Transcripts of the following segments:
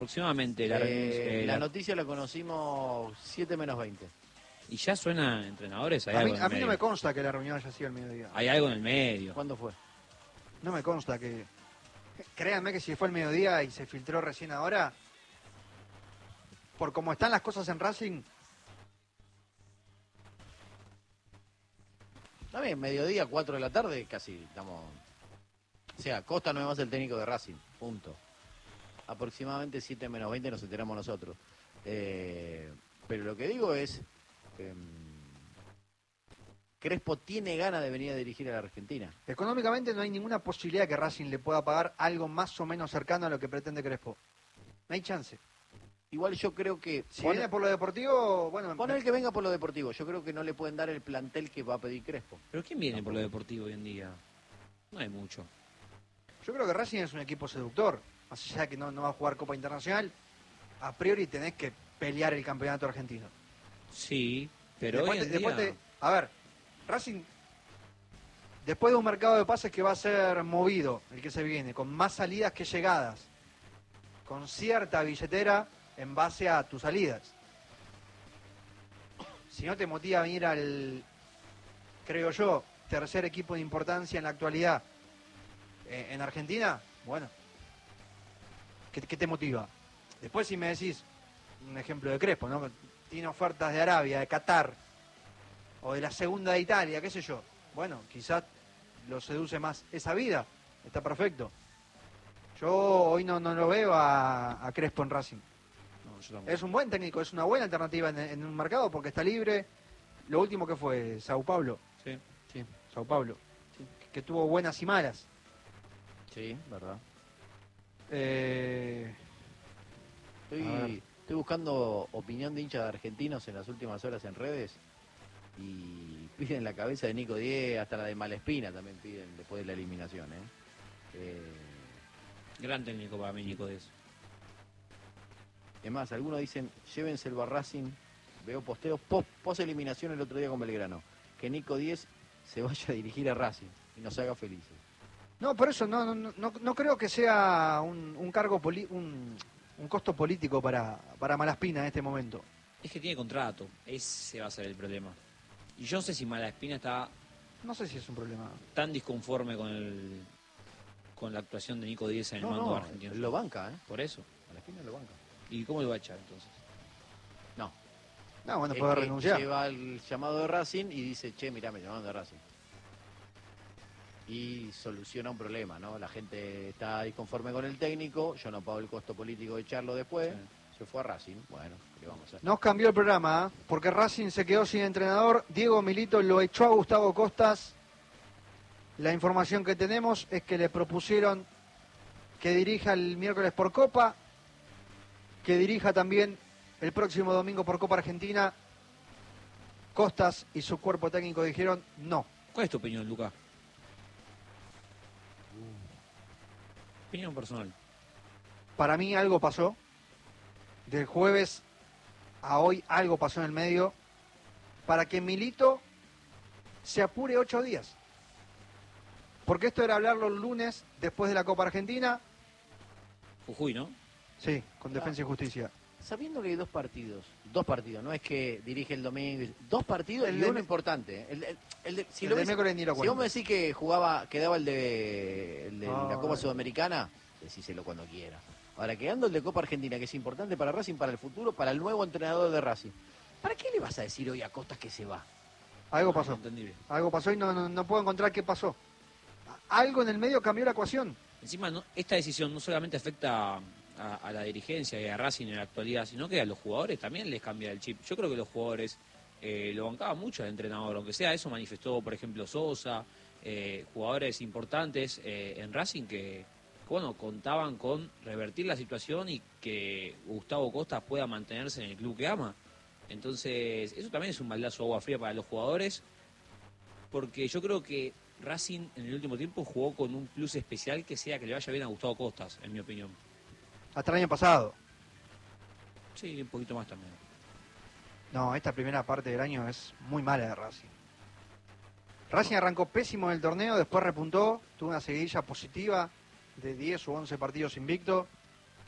Aproximadamente la noticia la conocimos 7 menos 20. Y ya suenan entrenadores. A mí no me consta que la reunión haya sido al mediodía. Hay algo en el medio. ¿Cuándo fue? No me consta que... Créanme que si fue al mediodía y se filtró recién ahora, por cómo están las cosas en Racing... Está bien, mediodía, 4 de la tarde, casi estamos... O sea, Costa no es más el técnico de Racing, punto. Aproximadamente 7 menos 20 nos enteramos nosotros. Pero lo que digo es... Crespo tiene ganas de venir a dirigir a la Argentina. Económicamente no hay ninguna posibilidad que Racing le pueda pagar algo más o menos cercano a lo que pretende Crespo. No hay chance. Igual yo creo que... Si viene por lo deportivo, bueno... Poner que venga por lo deportivo. Yo creo que no le pueden dar el plantel que va a pedir Crespo. ¿Pero quién viene por lo deportivo hoy en día? No hay mucho. Yo creo que Racing es un equipo seductor. Más allá de que no va a jugar Copa Internacional, a priori tenés que pelear el campeonato argentino. Sí, pero después a ver, Racing, después de un mercado de pases que va a ser movido, el que se viene, con más salidas que llegadas, con cierta billetera en base a tus salidas. Si no te motiva a venir al, creo yo, tercer equipo de importancia en la actualidad en Argentina, bueno, ¿qué te motiva? Después si me decís, un ejemplo de Crespo, ¿no? Tiene ofertas de Arabia, de Qatar, o de la segunda de Italia, qué sé yo. Bueno, quizás lo seduce más esa vida, está perfecto. Yo hoy no lo veo a Crespo en Racing. Es un buen técnico, es una buena alternativa en un mercado porque está libre. Lo último que fue Sao Paulo. Sí. Sao Paulo. Sí. Que tuvo buenas y malas. Sí, verdad. Estoy buscando opinión de hinchas argentinos en las últimas horas en redes y piden la cabeza de Nico Diez, hasta la de Malespina también piden después de la eliminación. Gran técnico para mí, Nico Diez. Es más, algunos dicen, llévenselo a Racing, veo posteos post eliminación el otro día con Belgrano, que Nico Diez se vaya a dirigir a Racing y nos haga felices. No, por eso no creo que sea un cargo un costo político para Malaspina en este momento. Es que tiene contrato, ese va a ser el problema. Y yo no sé si Malaspina está... No sé si es un problema. Tan disconforme con la actuación de Nico Diez en el mando argentino. Lo banca, Por eso. Malaspina lo banca. ¿Y cómo lo va a echar entonces? No, bueno, puede renunciar. Lleva el llamado de Racing y dice, che, mirá, me llamaron de Racing. Y soluciona un problema, ¿no? La gente está disconforme con el técnico, yo no pago el costo político de echarlo después, se fue a Racing, bueno, ¿qué vamos a hacer? Nos cambió el programa, porque Racing se quedó sin entrenador, Diego Milito lo echó a Gustavo Costas. La información que tenemos es que le propusieron que dirija el miércoles por Copa, que dirija también el próximo domingo por Copa Argentina. Costas y su cuerpo técnico dijeron no. ¿Cuál es tu opinión, Luca? Opinión personal. Para mí algo pasó. Del jueves a hoy algo pasó en el medio para que Milito se apure 8 días. Porque esto era hablarlo el lunes después de la Copa Argentina. Jujuy, ¿no? Sí, con Defensa y Justicia. Sabiendo que hay dos partidos, no es que dirige el domingo, 2 partidos y uno importante. Si vos me decís que quedaba el de la Copa Sudamericana, decíselo cuando quiera. Ahora, quedando el de Copa Argentina, que es importante para Racing, para el futuro, para el nuevo entrenador de Racing, ¿para qué le vas a decir hoy a Costas que se va? Algo pasó. Algo pasó y no puedo encontrar qué pasó. Algo en el medio cambió la ecuación. Encima, esta decisión no solamente afecta a la dirigencia y a Racing en la actualidad, sino que a los jugadores también les cambia el chip. Yo creo que los jugadores lo bancaban mucho al entrenador, aunque sea eso manifestó, por ejemplo, Sosa, jugadores importantes en Racing que, bueno, contaban con revertir la situación y que Gustavo Costas pueda mantenerse en el club que ama. Entonces, eso también es un baldazo de agua fría para los jugadores, porque yo creo que Racing en el último tiempo jugó con un plus especial que sea que le vaya bien a Gustavo Costas, en mi opinión. Hasta el año pasado. Sí, un poquito más también. No, esta primera parte del año es muy mala de Racing. Racing arrancó pésimo en el torneo, después repuntó, tuvo una seguidilla positiva de 10 u 11 partidos invicto.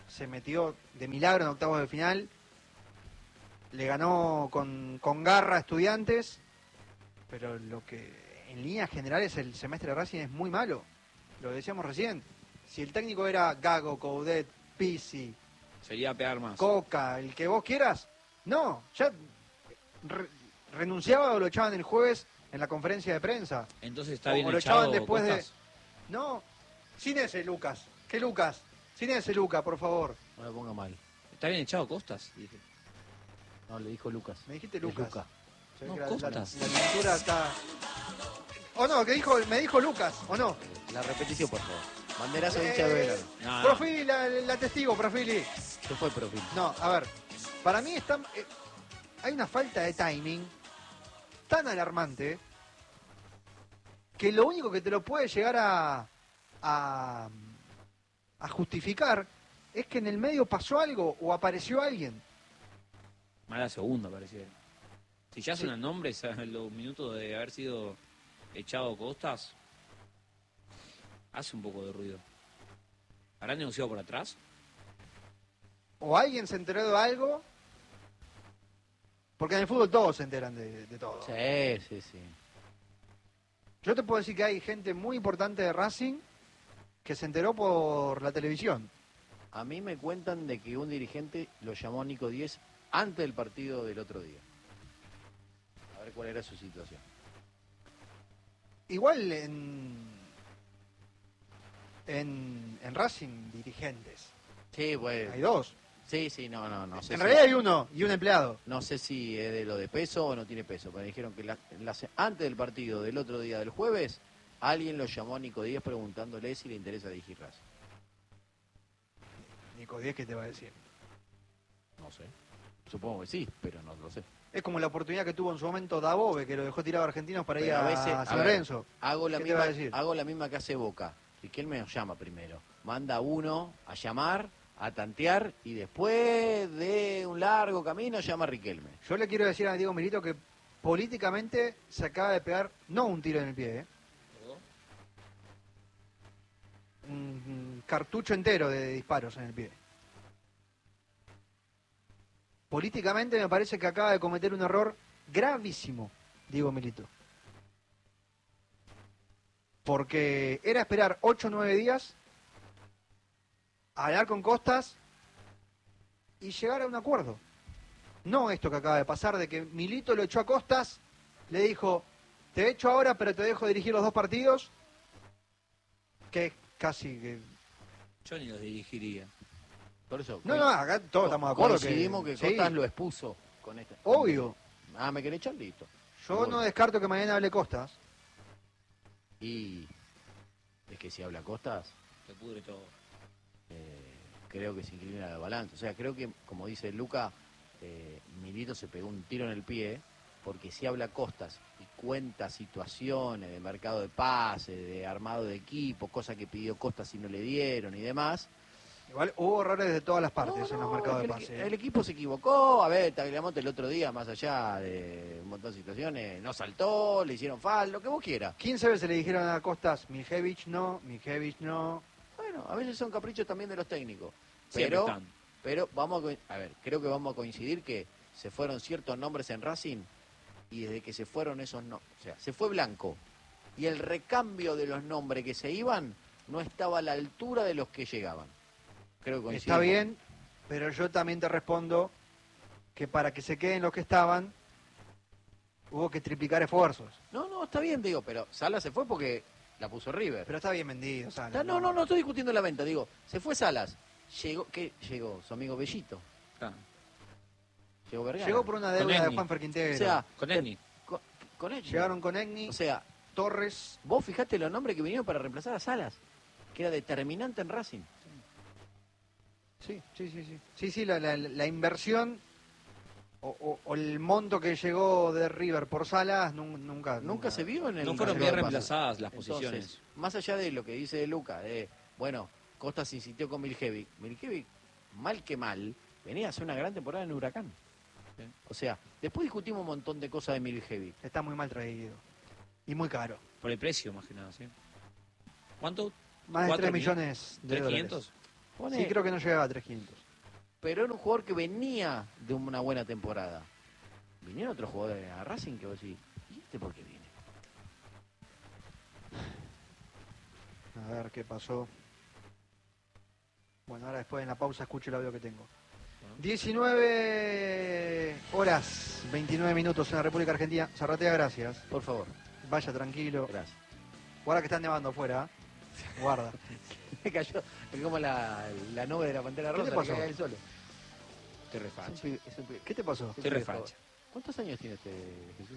se metió de milagro en octavos de final, le ganó con garra a Estudiantes, pero lo que en líneas generales el semestre de Racing es muy malo, lo decíamos recién. Si el técnico era Gago, Coudet, Pizzi, sería pegar más. Coca, el que vos quieras, no, ya renunciaba o lo echaban el jueves en la conferencia de prensa. Entonces está bien o lo echado echaban después Costas. No, sin ese Lucas. ¿Qué Lucas? Sin ese Lucas, por favor. No lo ponga mal. ¿Está bien echado Costas? Dije. No, le dijo Lucas. Me dijiste Lucas. Luca. No, Costas. La pintura está... ¿O no? Me dijo Lucas, ¿o no? La repetición, por favor. Banderazo de hincha de Belgrano. No, no. Profili, la testigo, Profili. ¿Qué fue Profil? No, a ver. Para mí hay una falta de timing tan alarmante que lo único que te lo puede llegar a justificar es que en el medio pasó algo o apareció alguien. Mala segunda, parecía. Si ya suenan nombres a los minutos de haber sido echado Costas, hace un poco de ruido. ¿Habrán negociado por atrás? O alguien se enteró de algo, porque en el fútbol todos se enteran de todo. Sí. Yo te puedo decir que hay gente muy importante de Racing que se enteró por la televisión. A mí me cuentan de que un dirigente lo llamó a Nico Díez antes del partido del otro día. A ver cuál era su situación. Igual en Racing dirigentes. Sí, pues. Hay dos. Sí, no sé. En realidad hay uno y un empleado. No sé si es de lo de peso o no tiene peso, pero dijeron que antes del partido del otro día del jueves, alguien lo llamó a Nico Díez preguntándole si le interesa dirigir Racing. Nico Díez, ¿qué te va a decir? No sé. Supongo que sí, pero no lo sé. Es como la oportunidad que tuvo en su momento Dabove, que lo dejó tirado a Argentinos para ir Pero a veces, San Lorenzo. Hago ¿Qué te va a decir? la misma que hace Boca. Riquelme nos llama primero. Manda uno a llamar, a tantear, y después de un largo camino llama a Riquelme. Yo le quiero decir a Diego Milito que políticamente se acaba de pegar, no un tiro en el pie, un cartucho entero de disparos en el pie. Políticamente me parece que acaba de cometer un error gravísimo, Diego Milito. Porque era esperar 8 o 9 días, hablar con Costas y llegar a un acuerdo. No esto que acaba de pasar, de que Milito lo echó a Costas, le dijo, te echo ahora, pero te dejo dirigir los 2 partidos, que casi que... Yo ni los dirigiría. Por eso. No, acá todos estamos de acuerdo. Coincidimos que Costas lo expuso con este. Obvio. Me querés echar, listo. Yo no descarto que mañana hable Costas. Y es que si habla Costas, Se pudre todo. creo que se inclina la balanza. O sea, creo que, como dice Luca, Milito se pegó un tiro en el pie, porque si habla Costas y cuenta situaciones de mercado de pases, de armado de equipo, cosas que pidió Costas y no le dieron y demás. Igual hubo errores de todas las partes en los mercados de pases. El equipo se equivocó. A ver, Tagliamonte el otro día, más allá de un montón de situaciones, no saltó, le hicieron falta, lo que vos quieras. 15 veces le dijeron a Costas, Miljevich no. Bueno, a veces son caprichos también de los técnicos. Siempre están. Pero creo que vamos a coincidir que se fueron ciertos nombres en Racing y desde que se fueron esos no, o sea, se fue Blanco y el recambio de los nombres que se iban no estaba a la altura de los que llegaban. Creo que coincidimos. Está bien, pero yo también te respondo que para que se queden los que estaban hubo que triplicar esfuerzos. No, está bien, digo, pero Salas se fue porque la puso River. Pero está bien vendido, Salas. No estoy discutiendo la venta, digo, se fue Salas. Llegó su amigo Bellito. Claro. Llegó Vergara. Llegó por una deuda de Juanfer Quintero. O sea, Con Egni. con Egni. Llegaron con Egni, O sea, Torres. vos fijate los nombres que vinieron para reemplazar a Salas, que era determinante en Racing. Sí, la inversión o el monto que llegó de River por Salas nunca se vio en el... No fueron bien reemplazadas las posiciones. Entonces, más allá de lo que dice Luca, Costas insistió con Miljevich. Miljevich, mal que mal, venía a hacer una gran temporada en Huracán. Sí. O sea, después discutimos un montón de cosas de Miljevich. Está muy mal traído. Y muy caro. Por el precio, más que nada, ¿sí? ¿Cuánto? Más de 4 3 millones de dólares. ¿3.500? Sí, creo que no llegaba a 3.500. Pero era un jugador que venía de una buena temporada. Vinieron otros jugadores a Racing que vos decís, ¿y este por qué viene? A ver qué pasó. Bueno, ahora después en la pausa escucho el audio que tengo. 19 horas, 29 minutos en la República Argentina. Zarratea, gracias. Por favor. Vaya tranquilo. Gracias. Guarda que están nevando afuera. Guarda. Me cayó, es como la nube de la Pantera Rosa. ¿Qué te pasó? Que cae el solo. Te refacha. ¿Qué te pasó? Te refacha. ¿Cuántos años tiene Jesús?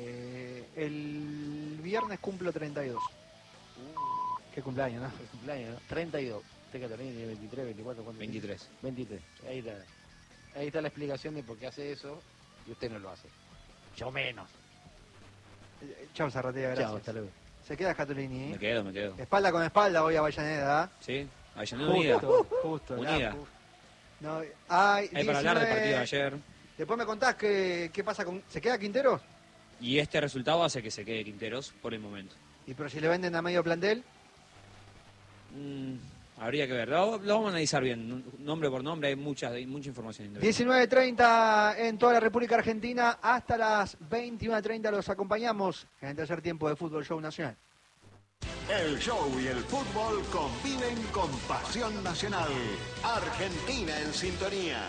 El viernes cumplo 32. Qué cumpleaños, ¿no? El cumpleaños, ¿no? 32. Usted Catalina tiene 23, 24, ¿cuánto? 23. 23. Ahí está. Ahí está la explicación de por qué hace eso y usted no lo hace. Yo menos. Chao, Zarratea, gracias. Chao, hasta luego. Se queda Catolini. Me quedo. Espalda con espalda voy a Avellaneda. Sí, Avellaneda unida. Justo. Unida. No, Hay para hablar del partido de ayer. Después me contás qué pasa con... ¿Se queda Quinteros? Y este resultado hace que se quede Quinteros por el momento. ¿Y pero si le venden a medio plantel? Habría que ver. Lo vamos a analizar bien, nombre por nombre. Hay mucha información. 19:30 en toda la República Argentina. Hasta las 21:30 los acompañamos en el tercer tiempo de Fútbol Show Nacional. El show y el fútbol conviven con pasión nacional. Argentina en sintonía.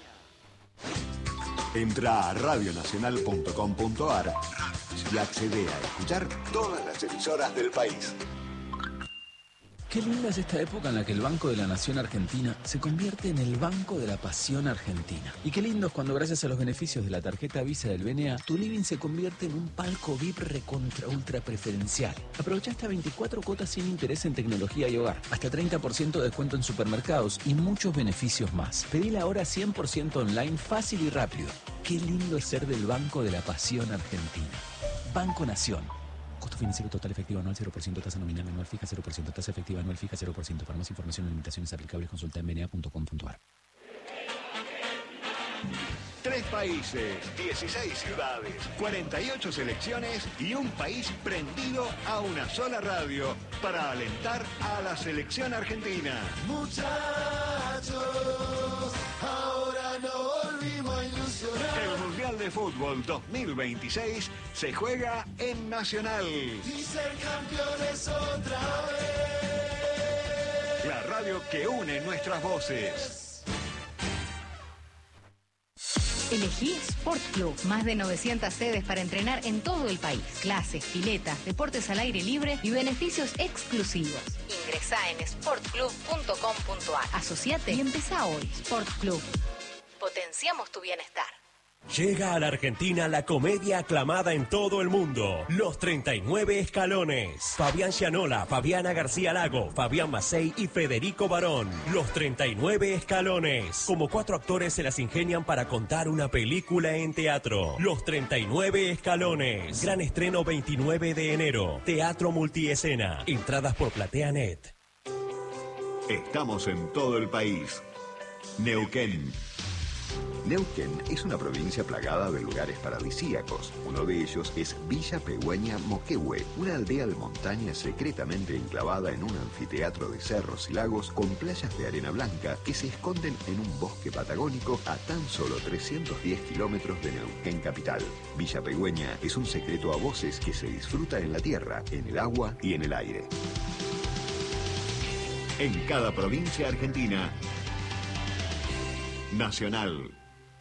Entra a radionacional.com.ar y accede a escuchar todas las emisoras del país. Qué linda es esta época en la que el Banco de la Nación Argentina se convierte en el Banco de la Pasión Argentina. Y qué lindo es cuando gracias a los beneficios de la tarjeta Visa del BNA, tu living se convierte en un palco VIP recontra ultra preferencial. Aprovecha hasta 24 cuotas sin interés en tecnología y hogar, hasta 30% de descuento en supermercados y muchos beneficios más. Pedila ahora 100% online, fácil y rápido. Qué lindo es ser del Banco de la Pasión Argentina. Banco Nación. Costo financiero total efectivo anual 0%, tasa nominal anual fija 0%, tasa efectiva anual fija 0%. Para más información y limitaciones aplicables consulta en bna.com.ar. 3 países, 16 ciudades, 48 selecciones y un país prendido a una sola radio para alentar a la selección argentina. Muchachos, ahora no volvimos a ilusionar. El Mundial de Fútbol 2026 se juega en Nacional. Y ser campeones otra vez. La radio que une nuestras voces. Elegí Sport Club. Más de 900 sedes para entrenar en todo el país. Clases, piletas, deportes al aire libre y beneficios exclusivos. Ingresá en sportclub.com.ar. Asociate y empezá hoy. Sport Club. Potenciamos tu bienestar. Llega a la Argentina la comedia aclamada en todo el mundo, Los 39 Escalones. Fabián Gianola, Fabiana García Lago, Fabián Macei y Federico Barón. Los 39 Escalones. Como 4 actores se las ingenian para contar una película en teatro. Los 39 Escalones. Gran estreno 29 de enero. Teatro multiescena. Entradas por PlateaNet. Estamos en todo el país. Neuquén. Neuquén es una provincia plagada de lugares paradisíacos. Uno de ellos es Villa Pegüeña Moquehue, una aldea de montaña secretamente enclavada en un anfiteatro de cerros y lagos con playas de arena blanca que se esconden en un bosque patagónico a tan solo 310 kilómetros de Neuquén capital. Villa Pegüeña es un secreto a voces que se disfruta en la tierra, en el agua y en el aire. En cada provincia argentina. Nacional.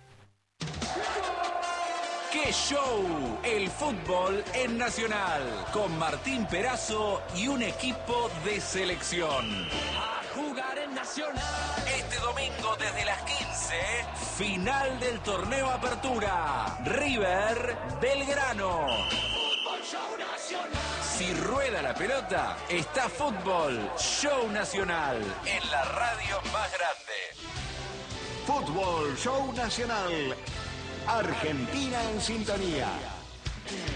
¡Qué show! El fútbol en Nacional, con Martín Perazo y un equipo de selección. A jugar en Nacional. Este domingo desde las 15, final del torneo Apertura. River Belgrano. Fútbol Show Nacional. Si rueda la pelota, está Fútbol Show Nacional en la radio más grande. Fútbol Show Nacional. Argentina en sintonía.